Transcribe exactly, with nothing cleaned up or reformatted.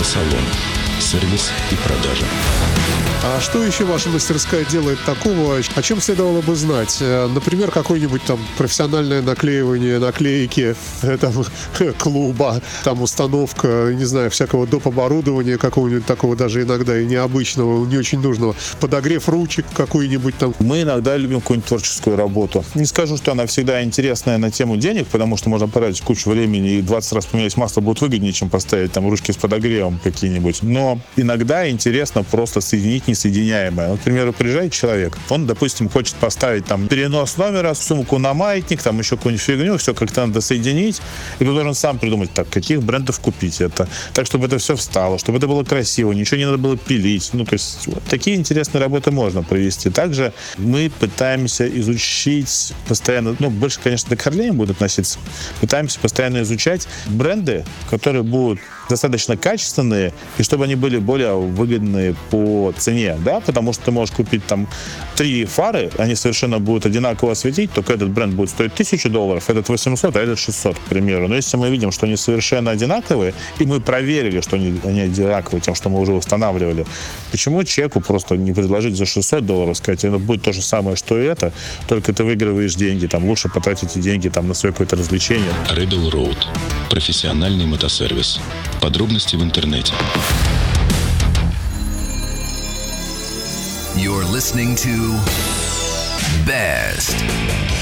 Автосалон. Сервис и продажи. А что еще ваша мастерская делает такого, о чем следовало бы знать? Например, какое-нибудь там профессиональное наклеивание наклейки э, там, клуба, там установка, не знаю, всякого доп. Оборудования какого-нибудь такого даже иногда и необычного, не очень нужного, подогрев ручек какой-нибудь там. Мы иногда любим какую-нибудь творческую работу. Не скажу, что она всегда интересная на тему денег, потому что можно потратить кучу времени и двадцать раз поменять масло будет выгоднее, чем поставить там ручки с подогревом какие-нибудь. Но иногда интересно просто соединить несоединяемое. Например, приезжает человек, он, допустим, хочет поставить там перенос номера, сумку на маятник, там еще какую-нибудь фигню, все как-то надо соединить, и он должен сам придумать, так, каких брендов купить это, так, чтобы это все встало, чтобы это было красиво, ничего не надо было пилить. Ну, то есть, вот такие интересные работы можно провести. Также мы пытаемся изучить постоянно, ну, больше, конечно, к Харлеям будет относиться, пытаемся постоянно изучать бренды, которые будут достаточно качественные, и чтобы они были более выгодные по цене, да, потому что ты можешь купить там три фары, они совершенно будут одинаково светить, только этот бренд будет стоить тысячу долларов, этот восемьсот, а этот шестьсот, к примеру. Но если мы видим, что они совершенно одинаковые, и мы проверили, что они, они одинаковые тем, что мы уже устанавливали, почему человеку просто не предложить за шестьсот долларов, сказать, это будет то же самое, что и это, только ты выигрываешь деньги, там лучше потратить эти деньги там на свое какое-то развлечение. Rebel Road. Профессиональный мотосервис. Подробности в интернете. You're listening to Best